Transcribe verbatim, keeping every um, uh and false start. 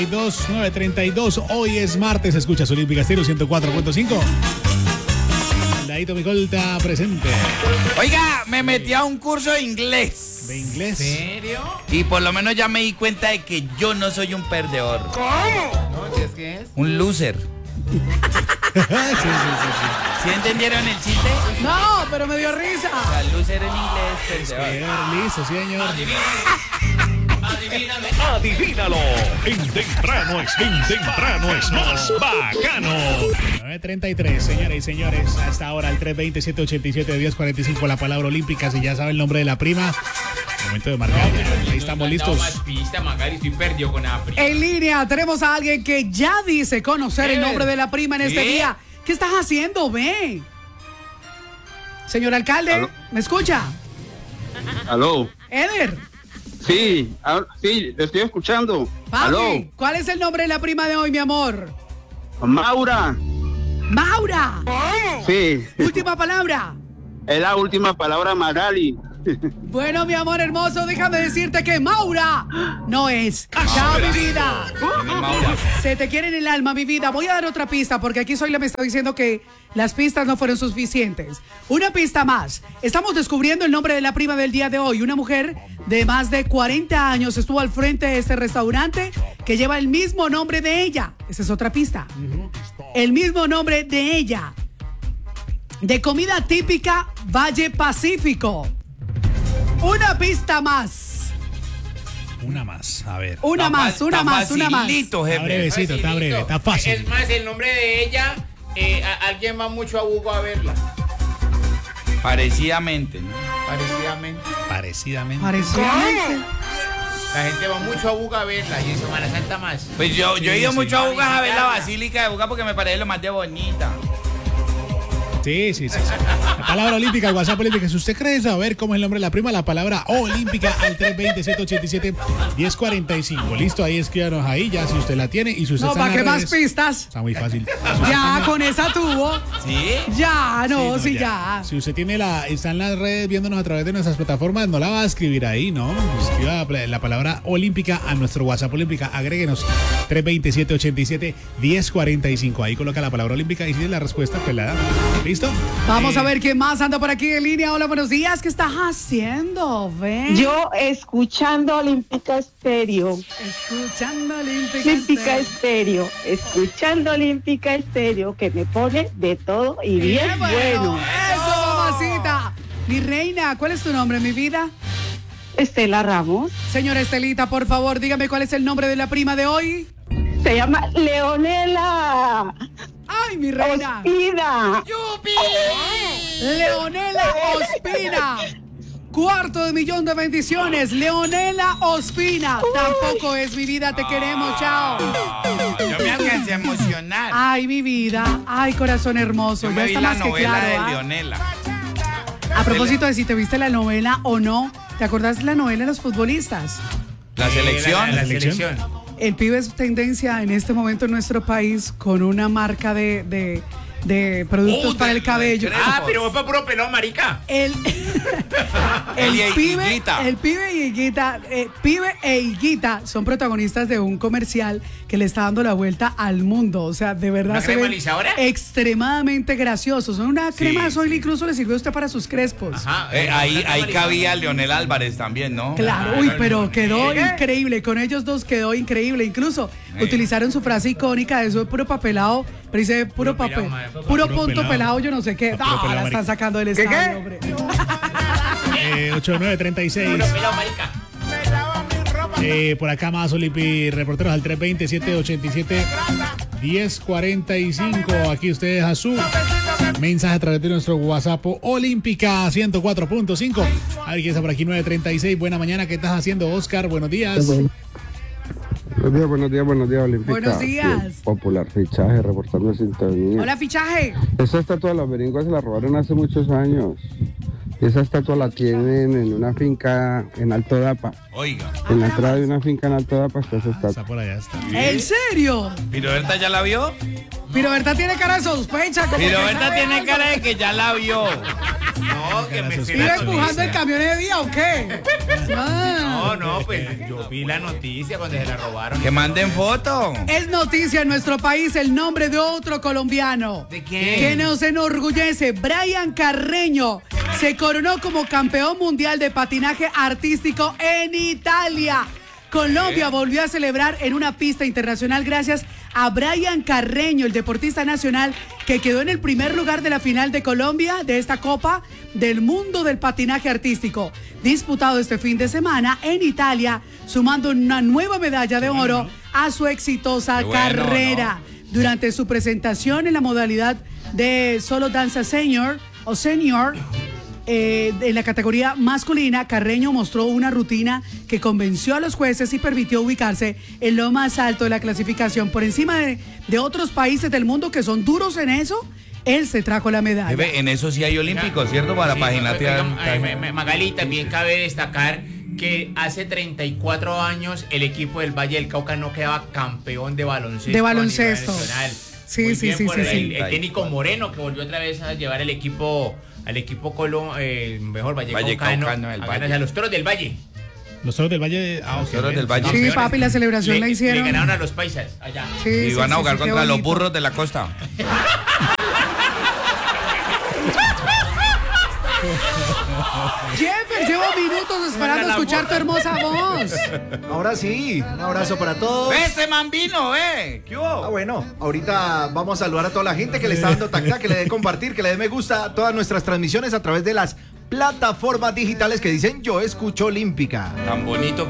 dos nueve treinta y dos, hoy es martes, escuchas Olímpica Estéreo ciento cuatro punto cinco. Dadito Micolta presente. Oiga, me metí a un curso de inglés. ¿De inglés? ¿En serio? Y por lo menos ya me di cuenta de que yo no soy un perdedor. ¿Cómo? ¿No? ¿Qué es que es? Un loser. sí, sí, sí, sí. ¿Sí entendieron el chiste? No, pero me dio risa. O sea, loser en inglés, perdedor. Bien, listo, señor. Adivíname. Adivínalo. En temprano es, en temprano es más bacano. nueve treinta y tres, señoras y señores. Hasta ahora el tres veinte, siete ochenta y siete, diez cuarenta y cinco, la palabra olímpica. Si ya sabe el nombre de la prima, momento de marcar. Ahí estamos listos. Más pista, Macari, estoy perdido con la prima. En línea tenemos a alguien que ya dice conocer el nombre de la prima en este ¿Sí? día. ¿Qué estás haciendo? Ve. Señor alcalde, ¿Aló? ¿me escucha? Aló. Eder. Sí, ah, sí, le estoy escuchando. Papi, Aló. ¿cuál es el nombre de la prima de hoy, mi amor? Maura. Maura. Sí, Última palabra. es la última palabra, Magali. Bueno, mi amor hermoso, déjame decirte que Maura no es. Chao, mi vida. Maura. Se te quiere en el alma, mi vida. Voy a dar otra pista porque aquí Zoila me está diciendo que las pistas no fueron suficientes. Una pista más. Estamos descubriendo el nombre de la prima del día de hoy. Una mujer de más de cuarenta años estuvo al frente de este restaurante que lleva el mismo nombre de ella. Esa es otra pista. El mismo nombre de ella. De comida típica Valle Pacífico. Una pista más. Una más, a ver. Una Está más, fa- una está más, una más. facilito, Está jefe. brevecito, está breve, está fácil. Es más, el nombre de ella, eh, a- alguien va mucho a Hugo a verla. Parecidamente, ¿no? Parecidamente. Parecidamente. Parecidamente. La gente va mucho a Buga a verla y en Semana Santa más. Pues yo, yo he Sí, ido sí. mucho a Buga a ver la Visitarla. Basílica de Buga porque me parece lo más de bonita. Sí, sí, sí, sí. La palabra olímpica, el WhatsApp olímpica. Si usted cree saber cómo es el nombre de la prima, la palabra olímpica al tres veinte, siete ochenta y siete, diez cuarenta y cinco. Listo, ahí escríbanos ahí ya si usted la tiene y si usted No, está en ¿para qué las más redes, pistas? Está muy fácil. Ya, con esa tuvo. ¿Sí? Ya, no, Sí, no, sí, ya. Si usted tiene la, está en las redes viéndonos a través de nuestras plataformas, no la va a escribir ahí, ¿no? Escriba la, la palabra olímpica a nuestro WhatsApp olímpica. Agréguenos tres veinte, siete ochenta y siete, diez cuarenta y cinco. Ahí coloca la palabra olímpica y si es la respuesta, pues la da. ¿Listo? Vamos Eh, a ver quién más anda por aquí en línea. Hola, buenos días. ¿Qué estás haciendo? Ven. Yo escuchando Olímpica Estéreo, Escuchando Olímpica. Olímpica Estéreo. Estéreo, escuchando Olímpica Estéreo, que me pone de todo y bien bueno. Eso, mamacita. Mi reina, ¿cuál es tu nombre, mi vida? Estela Ramos, Señora Estelita, por favor, dígame cuál es el nombre de la prima de hoy. se llama Leonela Ay, mi reina. Ospina. Leonela Ospina. Cuarto de millón de bendiciones. Leonela Ospina. Tampoco es mi vida, te queremos, chao. Yo me alcancé a emocionar. Ay, mi vida. Ay, corazón hermoso. Yo Ya me vi está la más que novela claro, de ¿ah? Leonela. A propósito de si te viste la novela o no, ¿te acordás de la novela de los futbolistas? La selección. La, la selección. selección. El pibe es tendencia en este momento en nuestro país con una marca de, de, de productos Oh, para de- el cabello. de- Ah, pero fue para puro pelón, marica. El, el, El y- pibe, Higuita. el pibe y Higuita, eh, pibe e Higuita son protagonistas de un comercial que le está dando la vuelta al mundo. O sea, de verdad ¿Una se crema ven alisadora? extremadamente graciosos. Son una crema sí. Zoila, incluso le sirvió a usted para sus crespos. Ajá. Eh, ahí, Una ahí crema cabía Leonel Álvarez también, ¿no? Claro, uy, pero quedó increíble. Con ellos dos quedó increíble. Incluso Eh. utilizaron su frase icónica de eso es puro papelado, pero dice puro Puro pelado, papel, madre, puro, puro punto pelado. pelado. yo no sé qué. Puro No, pelado, la marica. están sacando del estadio, hombre. Eh, ocho nueve treinta y seis. Puro pelón, marica. Eh, por acá más Olipi, reporteros al tres veinte, siete ochenta y siete, diez cuarenta y cinco. Aquí usted deja su mensaje a través de nuestro WhatsApp Olímpica ciento cuatro punto cinco. A ver quién está por aquí, nueve treinta y seis. Buena mañana, ¿qué estás haciendo, Oscar? Buenos días. Buenos días, buenos días, buenos días, Olímpica. Buenos días. Sí, el popular fichaje, reportando sintonía. Hola, fichaje. Esa estatua de los beringos se la robaron hace muchos años. Esa estatua la tienen en una finca en Alto Dapa. Oiga. En la entrada de una finca en Alto Dapa está esa Está estatua. por allá, está. ¿En serio? ¿Piroberta ya la vio? Piroberta tiene cara de sospecha. como que Piroberta sabe tiene algo. cara de que ya la vio. No, que me Cara ¿Iba sospechosa. empujando el camión de día o qué? Ah. No, no, pues yo vi la noticia cuando se la robaron. Que manden foto. Es noticia en nuestro país el nombre de otro colombiano. ¿De quién? Que nos enorgullece. Brian Carreño se coronó como campeón mundial de patinaje artístico en Italia. Colombia volvió a celebrar en una pista internacional gracias a Brian Carreño, el deportista nacional que quedó en el primer lugar de la final de Colombia de esta Copa del Mundo del Patinaje Artístico, disputado este fin de semana en Italia, sumando una nueva medalla de oro a su exitosa Bueno, carrera. ¿no? Durante su presentación en la modalidad de solo danza senior o senior, Eh, en la categoría masculina, Carreño mostró una rutina que convenció a los jueces y permitió ubicarse en lo más alto de la clasificación. Por encima de, de otros países del mundo que son duros en eso, él se trajo la medalla. Jefe, en eso sí hay olímpicos, ¿cierto? Para Sí, paginatear. oiga, oiga, Ma- Magali, también cabe destacar que hace treinta y cuatro años el equipo del Valle del Cauca no quedaba campeón de baloncesto. De a baloncesto. nivel nacional. Sí, Muy sí, bien sí, por sí, el, sí. el técnico Moreno, que volvió otra vez a llevar el equipo al equipo Colo, eh, mejor Valle, Valle Caucano, Caucano del a Valle. ganar a los Toros del Valle. Los toros del Valle. Ah, ok, Toros bien. del Valle. Sí, Campeones. papi, la celebración Le- la hicieron. Le ganaron a los paisas allá. Sí, Y sí, van a sí, jugar sí, qué contra los bonito. burros de la costa. Jeffer, llevo minutos esperando escuchar tu hermosa voz. Ahora sí, un abrazo para todos. ¡Ese man vino, eh! ¿Qué hubo? Ah, bueno, ahorita vamos a saludar a toda la gente que le está dando tacta, que le dé compartir, que le dé me gusta a todas nuestras transmisiones a través de las plataformas digitales que dicen Yo Escucho Olímpica. Tan bonito